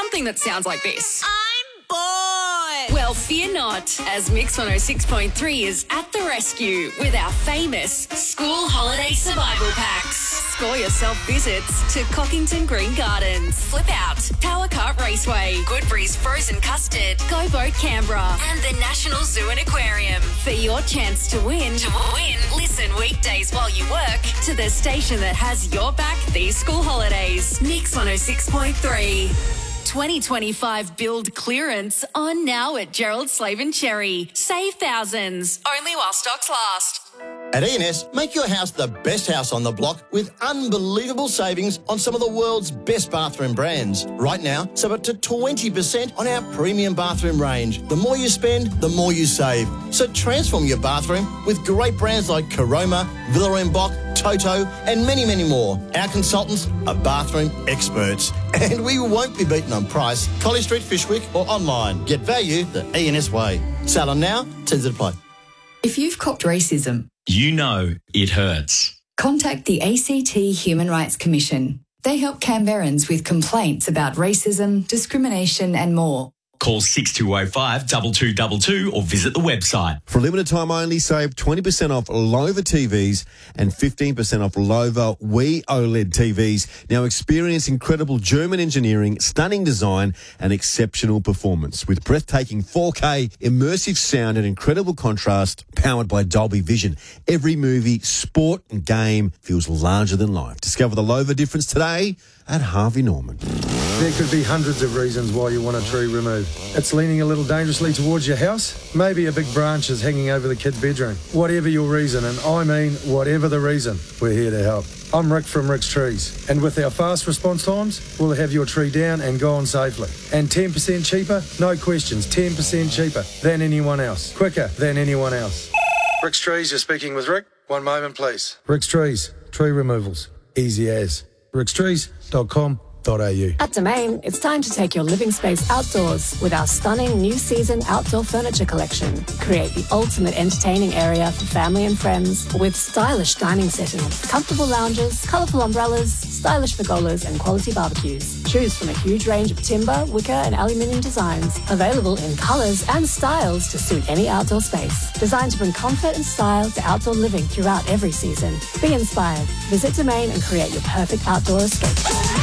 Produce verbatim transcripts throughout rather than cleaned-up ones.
something that sounds like this. I'm bored. Well, fear not, as Mix one oh six point three is at the rescue with our famous school holiday survival packs. Score yourself visits to Cockington Green Gardens, Flip Out, Power Kart Raceway, Goodbury's Frozen Custard, Go Boat Canberra, and the National Zoo and Aquarium. For your chance to win, to win, listen weekdays while you work to the station that has your back these school holidays. Mix one oh six point three. twenty twenty-five build clearance on now at Gerald Slave and Cherry. Save thousands, only while stocks last. At E and S, make your house the best house on the block with unbelievable savings on some of the world's best bathroom brands. Right now, save up to twenty percent on our premium bathroom range. The more you spend, the more you save. So transform your bathroom with great brands like Caroma, Villa en Bock, Toto, and many, many more. Our consultants are bathroom experts, and we won't be beaten on price. College Street, Fishwick, or online. Get value the E and S way. Sale on now, terms apply. If you've copped racism, you know it hurts. Contact the A C T Human Rights Commission. They help Canberrans with complaints about racism, discrimination and more. Call six two oh five, two two two two or visit the website. For a limited time only, save twenty percent off Lova T Vs and fifteen percent off Lova Wii OLED T Vs. Now experience incredible German engineering, stunning design and exceptional performance with breathtaking four K, immersive sound and incredible contrast powered by Dolby Vision. Every movie, sport and game feels larger than life. Discover the Lova difference today at Harvey Norman. There could be hundreds of reasons why you want a tree removed. It's leaning a little dangerously towards your house. Maybe a big branch is hanging over the kid's bedroom. Whatever your reason, and I mean whatever the reason, we're here to help. I'm Rick from Rick's Trees, and with our fast response times, we'll have your tree down and gone safely. And ten percent cheaper? No questions, ten percent cheaper than anyone else. Quicker than anyone else. Rick's Trees, you're speaking with Rick. One moment, please. Rick's Trees, tree removals. Easy as. ricks trees dot com dot a u. At Domain, it's time to take your living space outdoors with our stunning new season outdoor furniture collection. Create the ultimate entertaining area for family and friends with stylish dining settings, comfortable lounges, colourful umbrellas, stylish pergolas and quality barbecues. Choose from a huge range of timber, wicker and aluminium designs, available in colours and styles to suit any outdoor space. Designed to bring comfort and style to outdoor living throughout every season. Be inspired. Visit Domain and create your perfect outdoor escape.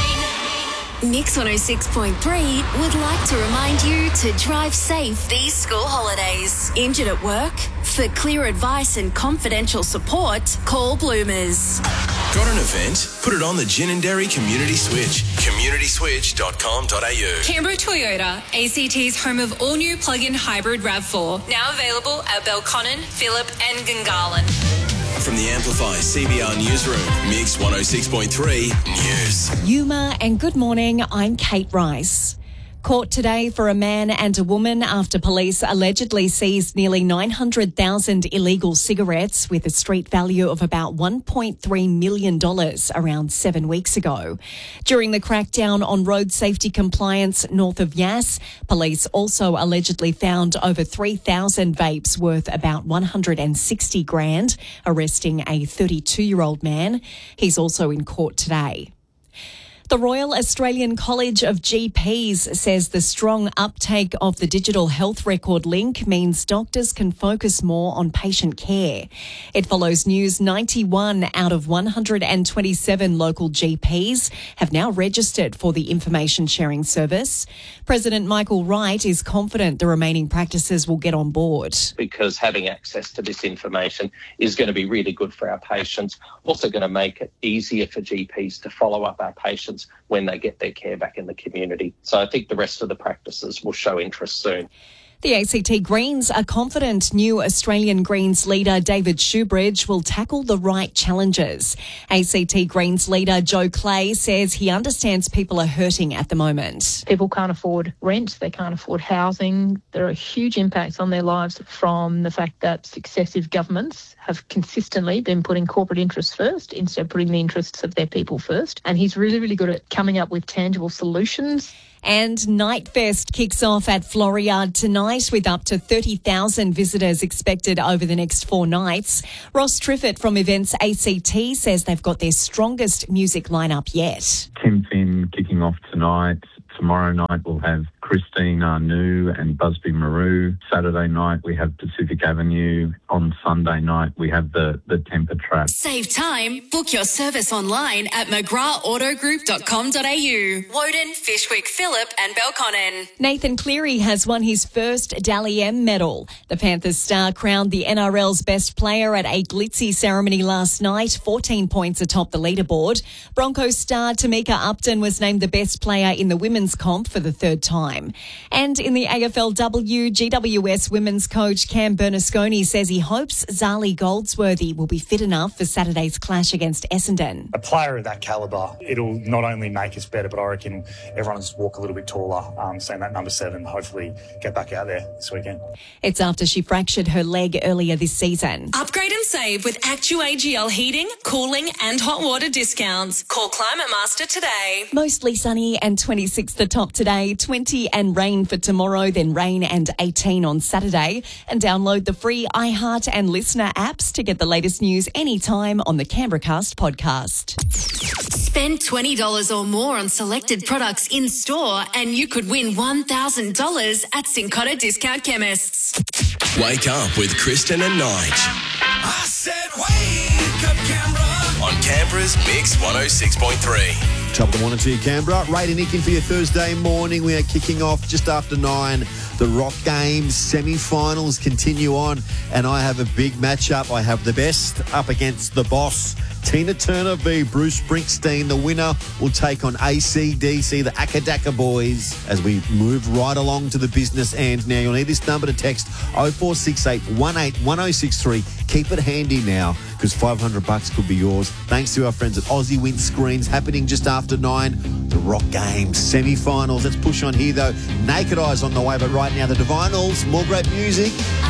Mix one oh six point three would like to remind you to drive safe these school holidays. Injured at work? For clear advice and confidential support, call Bloomers. Got an event? Put it on the Ginninderry Community Switch. community switch dot com dot a u. Canberra Toyota, A C T's home of all-new plug-in hybrid RAV four. Now available at Belconnen, Phillip and Gungahlin. From the Amplify C B R Newsroom, Mix one oh six point three News. Yuma and good morning, I'm Kate Rice. Court today for a man and a woman after police allegedly seized nearly nine hundred thousand illegal cigarettes with a street value of about one point three million dollars around seven weeks ago. During the crackdown on road safety compliance north of Yass, police also allegedly found over three thousand vapes worth about one hundred sixty grand, arresting a thirty-two-year-old man. He's also in court today. The Royal Australian College of G Ps says the strong uptake of the digital health record link means doctors can focus more on patient care. It follows news ninety-one out of one hundred twenty-seven local G Ps have now registered for the information sharing service. President Michael Wright is confident the remaining practices will get on board. Because having access to this information is going to be really good for our patients, also going to make it easier for G Ps to follow up our patients when they get their care back in the community. So I think the rest of the practices will show interest soon. The A C T Greens are confident new Australian Greens leader David Shoebridge will tackle the right challenges. A C T Greens leader Joe Clay says he understands people are hurting at the moment. People can't afford rent, they can't afford housing. There are huge impacts on their lives from the fact that successive governments have consistently been putting corporate interests first instead of putting the interests of their people first. And he's really, really good at coming up with tangible solutions. And Nightfest kicks off at Floriade tonight with up to thirty thousand visitors expected over the next four nights. Ross Triffett from Events A C T says they've got their strongest music lineup yet. Tim Finn kicking off tonight. Tomorrow night we'll have Christine Arnoux and Busby Maru. Saturday night we have Pacific Avenue. On Sunday night we have the, the Temper Trap. Save time. Book your service online at mcgrath auto group dot com dot a u. Woden, Fishwick, Phillip and Belconnen. Nathan Cleary has won his first Dally M medal. The Panthers star crowned the N R L's best player at a glitzy ceremony last night, fourteen points atop the leaderboard. Broncos star Tamika Upton was named the best player in the women's comp for the third time. And in the A F L W, G W S women's coach Cam Bernasconi says he hopes Zali Goldsworthy will be fit enough for Saturday's clash against Essendon. A player of that calibre, it'll not only make us better, but I reckon everyone will just walk a little bit taller, um, seeing that number seven, hopefully get back out there this weekend. It's after she fractured her leg earlier this season. Upgrade and save with Actu A G L heating, cooling and hot water discounts. Call Climate Master today. Mostly sunny and twenty-six the top today, twenty and rain for tomorrow, then rain and eighteen on Saturday. And download the free iHeart and Listener apps to get the latest news anytime on the Canberracast podcast. Spend twenty dollars or more on selected products in store and you could win one thousand dollars at Cincotta Discount Chemists. Wake up with Kristen and Nige. I said wake up, Canberra. On Canberra's Mix one oh six point three. Top of the morning to you, Canberra. Ray and Nick in for your Thursday morning. We are kicking off just after nine. The Rock Games semi-finals continue on, and I have a big matchup. I have the best up against the boss. Tina Turner v Bruce Springsteen. The winner will take on A C D C, the Akadaka Boys, as we move right along to the business end. Now, you'll need this number to text oh four six eight, one eight one oh six three. Keep it handy now, because five hundred bucks could be yours. Thanks to our friends at Aussie Windscreens, happening just after nine. The Rock Games semi-finals. Let's push on here, though. Naked Eyes on the way, but right now, the Divinals. More great music.